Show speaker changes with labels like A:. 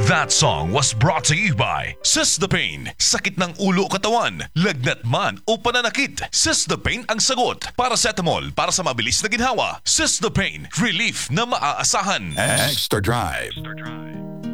A: That song was brought to you by Sis-The-Pain. Sakit ng ulo o katawan, lagnat man o pananakit, Sis-The-Pain ang sagot. Paracetamol para sa mabilis na ginhawa. Sis-The-Pain, relief na maaasahan.
B: Extra Drive.